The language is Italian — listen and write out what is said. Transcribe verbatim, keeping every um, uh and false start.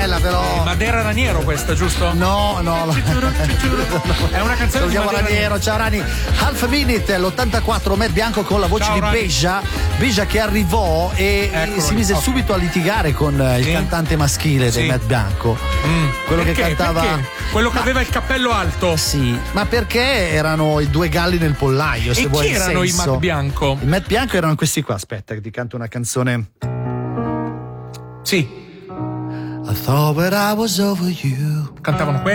bella però. Madeira Raniero questa, giusto? No, no. È una canzone Salutiamo di Madeira Raniero, ciao Rani. Half Minute, l'ottantaquattro, Matt Bianco con la voce Ciao, di Rani. Beja. Beja che arrivò e Eccolo, si mise ok. subito a litigare con il Sì. cantante maschile Sì. dei Matt Bianco. Mm. Quello Perché? che cantava. Perché? Quello che Ma- aveva il cappello alto. Sì, ma perché erano i due galli nel pollaio? Se E vuoi chi il erano i senso. Matt Bianco? I Matt Bianco erano questi qua. Aspetta, che ti canto una canzone. Sì, I thought that I was over you. cantavano